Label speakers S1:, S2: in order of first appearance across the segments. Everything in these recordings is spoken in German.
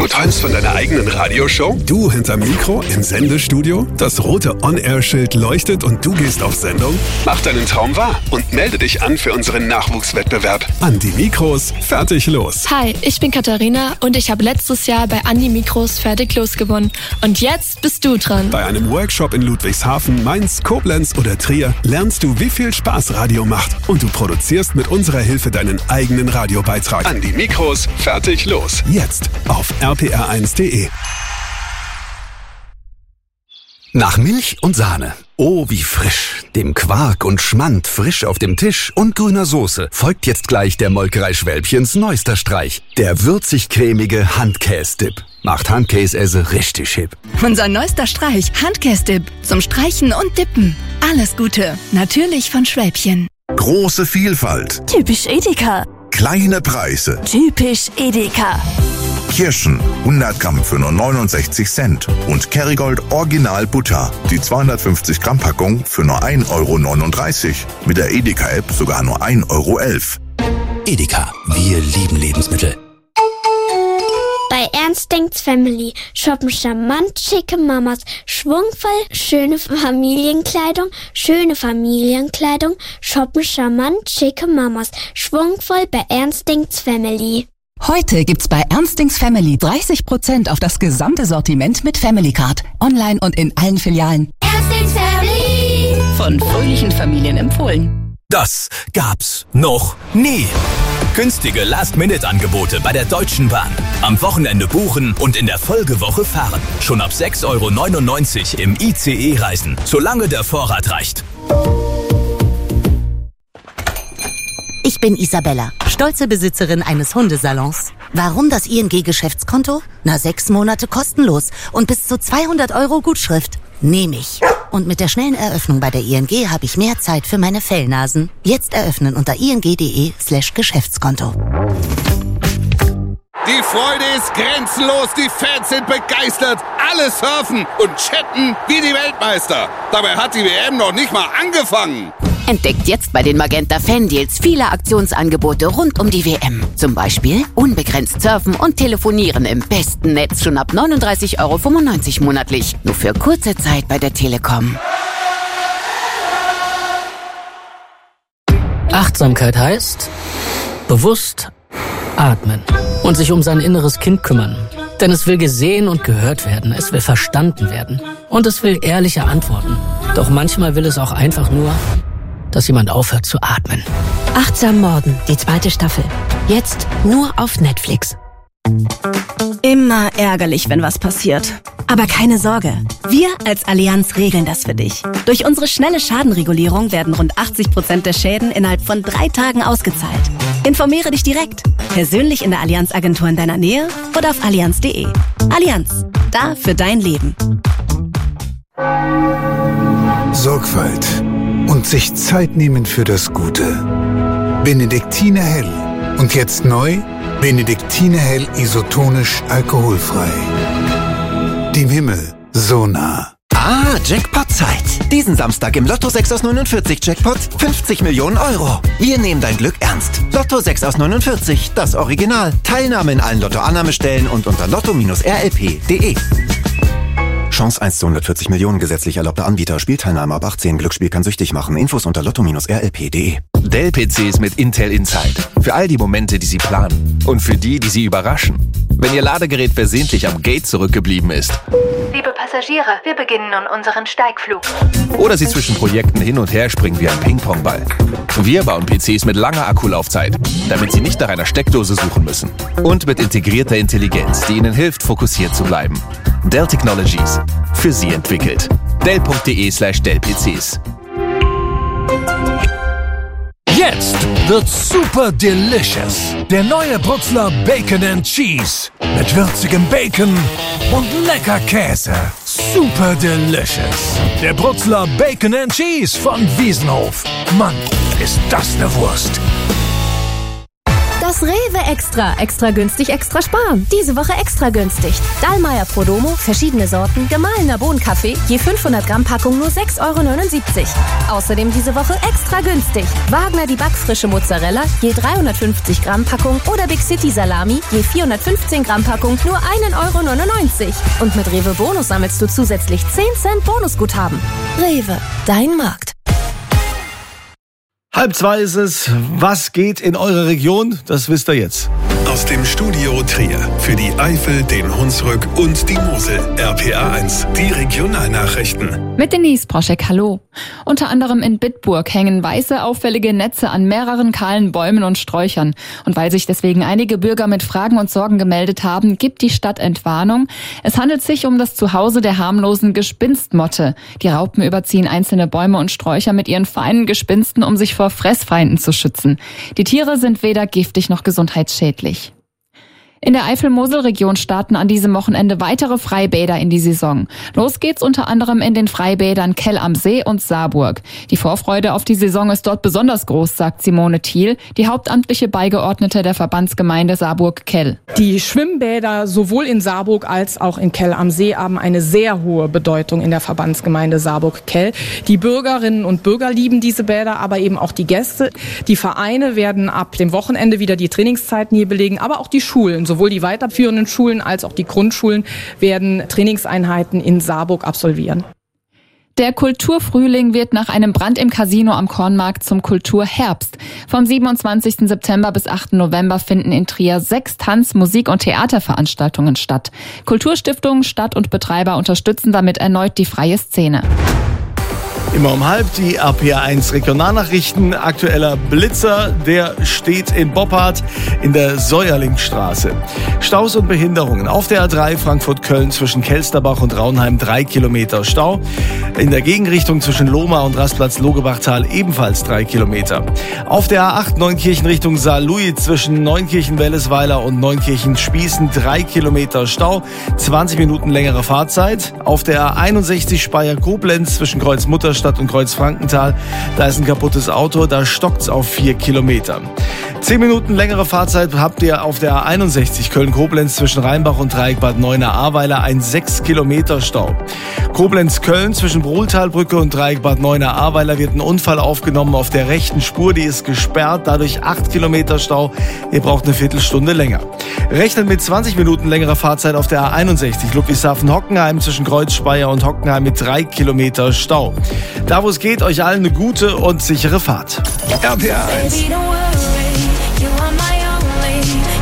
S1: Du träumst von deiner eigenen Radioshow? Du hinterm Mikro im Sendestudio? Das rote On-Air-Schild leuchtet und du gehst auf Sendung? Mach deinen Traum wahr und melde dich an für unseren Nachwuchswettbewerb. An die Mikros, fertig, los.
S2: Hi, ich bin Katharina und ich habe letztes Jahr bei Andi Mikros fertig los gewonnen. Und jetzt bist du dran.
S1: Bei einem Workshop in Ludwigshafen, Mainz, Koblenz oder Trier lernst du, wie viel Spaß Radio macht. Und du produzierst mit unserer Hilfe deinen eigenen Radiobeitrag. An die Mikros, fertig, los. Jetzt auf rpr1.de.
S3: Nach Milch und Sahne. Oh, wie frisch. Dem Quark und Schmand frisch auf dem Tisch und grüner Soße folgt jetzt gleich der Molkerei Schwälbchens neuester Streich. Der würzig-cremige Handkäse-Dip. Macht Handkäse richtig hip.
S4: Unser neuester Streich, Handkäse-Dip. Zum Streichen und Dippen. Alles Gute. Natürlich von Schwälbchen.
S5: Große Vielfalt.
S6: Typisch Edeka.
S5: Kleine Preise.
S6: Typisch Edeka.
S5: Kirschen, 100 Gramm für nur 69 Cent. Und Kerrygold Original Butter, die 250 Gramm Packung für nur 1,39 €. Mit der Edeka-App sogar nur 1,11 €.
S3: Edeka, wir lieben Lebensmittel.
S7: Bei Ernst denkt's Family shoppen charmant schicke Mamas, schwungvoll schöne Familienkleidung, shoppen charmant schicke Mamas, schwungvoll bei Ernst denkt's Family.
S4: Heute gibt's bei Ernstings Family 30% auf das gesamte Sortiment mit Family Card. Online und in allen Filialen.
S7: Ernstings Family!
S4: Von fröhlichen Familien empfohlen.
S3: Das gab's noch nie. Günstige Last-Minute-Angebote bei der Deutschen Bahn. Am Wochenende buchen und in der Folgewoche fahren. Schon ab 6,99 € im ICE reisen, solange der Vorrat reicht.
S8: Ich bin Isabella, stolze Besitzerin eines Hundesalons. Warum das ING-Geschäftskonto? 6 Monate kostenlos und bis zu 200 € Gutschrift. Nehme ich. Und mit der schnellen Eröffnung bei der ING habe ich mehr Zeit für meine Fellnasen. Jetzt eröffnen unter ing.de/Geschäftskonto.
S9: Die Freude ist grenzenlos, die Fans sind begeistert, alle surfen und chatten wie die Weltmeister. Dabei hat die WM noch nicht mal angefangen.
S8: Entdeckt jetzt bei den Magenta Fan-Deals viele Aktionsangebote rund um die WM. Zum Beispiel unbegrenzt surfen und telefonieren im besten Netz schon ab 39,95 € monatlich. Nur für kurze Zeit bei der Telekom.
S10: Achtsamkeit heißt bewusst atmen und sich um sein inneres Kind kümmern. Denn es will gesehen und gehört werden, es will verstanden werden und es will ehrliche Antworten. Doch manchmal will es auch einfach nur, dass jemand aufhört zu atmen.
S6: Achtsam Morden, die 2. Staffel. Jetzt nur auf Netflix.
S11: Immer ärgerlich, wenn was passiert. Aber keine Sorge, wir als Allianz regeln das für dich. Durch unsere schnelle Schadenregulierung werden rund 80% der Schäden innerhalb von 3 Tagen ausgezahlt. Informiere dich direkt, persönlich in der Allianz-Agentur in deiner Nähe oder auf allianz.de. Allianz, da für dein Leben.
S12: Sorgfalt und sich Zeit nehmen für das Gute. Benediktiner Hell. Und jetzt neu, Benediktiner Hell isotonisch alkoholfrei. Dem Himmel so nah.
S13: Ah, Jackpot-Zeit. Diesen Samstag im Lotto 6 aus 49 Jackpot 50 Millionen €. Wir nehmen dein Glück ernst. Lotto 6 aus 49, das Original. Teilnahme in allen Lotto-Annahmestellen und unter lotto-rlp.de. Chance 1 zu 140 Millionen, gesetzlich erlaubter Anbieter. Spielteilnahme ab 18. Glücksspiel kann süchtig machen. Infos unter lotto-rlp.de.
S14: Dell-PCs mit Intel Inside. Für all die Momente, die Sie planen. Und für die, die Sie überraschen. Wenn Ihr Ladegerät versehentlich am Gate zurückgeblieben ist.
S15: Liebe Passagiere, wir beginnen nun unseren Steigflug.
S14: Oder Sie zwischen Projekten hin und her springen wie ein Ping-Pong-Ball. Wir bauen PCs mit langer Akkulaufzeit, damit Sie nicht nach einer Steckdose suchen müssen. Und mit integrierter Intelligenz, die Ihnen hilft, fokussiert zu bleiben. Dell Technologies. Für Sie entwickelt. Dell.de/Dell-PCs.
S16: Jetzt wird's super delicious. Der neue Brutzler Bacon and Cheese. Mit würzigem Bacon und lecker Käse. Super delicious. Der Brutzler Bacon and Cheese von Wiesenhof. Mann, ist das eine Wurst.
S17: Das Rewe Extra. Extra günstig, extra sparen. Diese Woche extra günstig. Dallmayr Prodomo, verschiedene Sorten, gemahlener Bohnenkaffee, je 500 Gramm Packung nur 6,79 €. Außerdem diese Woche extra günstig. Wagner die backfrische Mozzarella, je 350 Gramm Packung oder Big City Salami, je 415 Gramm Packung nur 1,99 €. Und mit Rewe Bonus sammelst du zusätzlich 10 Cent Bonusguthaben. Rewe, dein Markt.
S18: 1:30 ist es. Was geht in eurer Region? Das wisst ihr jetzt.
S1: Aus dem Studio Trier für die Eifel, den Hunsrück und die Mosel. RPA 1, die Regionalnachrichten.
S19: Mit Denise Proschek, hallo. Unter anderem in Bitburg hängen weiße, auffällige Netze an mehreren kahlen Bäumen und Sträuchern. Und weil sich deswegen einige Bürger mit Fragen und Sorgen gemeldet haben, gibt die Stadt Entwarnung. Es handelt sich um das Zuhause der harmlosen Gespinstmotte. Die Raupen überziehen einzelne Bäume und Sträucher mit ihren feinen Gespinsten, um sich vor Fressfeinden zu schützen. Die Tiere sind weder giftig noch gesundheitsschädlich. In der Eifel-Mosel-Region starten an diesem Wochenende weitere Freibäder in die Saison. Los geht's unter anderem in den Freibädern Kell am See und Saarburg. Die Vorfreude auf die Saison ist dort besonders groß, sagt Simone Thiel, die hauptamtliche Beigeordnete der Verbandsgemeinde Saarburg-Kell.
S20: Die Schwimmbäder sowohl in Saarburg als auch in Kell am See haben eine sehr hohe Bedeutung in der Verbandsgemeinde Saarburg-Kell. Die Bürgerinnen und Bürger lieben diese Bäder, aber eben auch die Gäste. Die Vereine werden ab dem Wochenende wieder die Trainingszeiten hier belegen, aber auch die Schulen. Sowohl die weiterführenden Schulen als auch die Grundschulen werden Trainingseinheiten in Saarburg absolvieren.
S19: Der Kulturfrühling wird nach einem Brand im Casino am Kornmarkt zum Kulturherbst. Vom 27. September bis 8. November finden in Trier 6 Tanz-, Musik- und Theaterveranstaltungen statt. Kulturstiftungen, Stadt und Betreiber unterstützen damit erneut die freie Szene.
S18: Immer um 12:30 die RPA 1 Regionalnachrichten. Aktueller Blitzer, der steht in Boppard in der Säuerlingstraße. Staus und Behinderungen. Auf der A3 Frankfurt-Köln zwischen Kelsterbach und Raunheim 3 Kilometer Stau. In der Gegenrichtung zwischen Lohmar und Rastplatz Logebachtal ebenfalls 3 Kilometer. Auf der A8 Neunkirchen Richtung Saarlouis zwischen Neunkirchen-Wellesweiler und Neunkirchen-Spießen 3 Kilometer Stau. 20 Minuten längere Fahrzeit. Auf der A61 Speyer-Koblenz zwischen Kreuz-Mutterstadt und Kreuz-Frankenthal. Da ist ein kaputtes Auto, da stockt's auf 4 Kilometer. 10 Minuten längere Fahrzeit habt ihr auf der A61 Köln-Koblenz zwischen Rheinbach und Dreieck Bad Neuenahr-Ahrweiler, ein 6 Kilometer Stau. Koblenz-Köln zwischen Brohltalbrücke und Dreieck Bad Neuenahr-Ahrweiler wird ein Unfall aufgenommen auf der rechten Spur, die ist gesperrt, dadurch 8 Kilometer Stau. Ihr braucht eine Viertelstunde länger. Rechnet mit 20 Minuten längerer Fahrzeit auf der A61 Ludwigshafen-Hockenheim zwischen Kreuz-Speyer und Hockenheim mit 3 Kilometer Stau. Da wo es geht, euch allen eine gute und sichere Fahrt.
S1: RPA 1.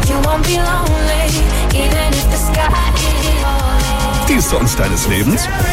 S1: Die Songs deines Lebens?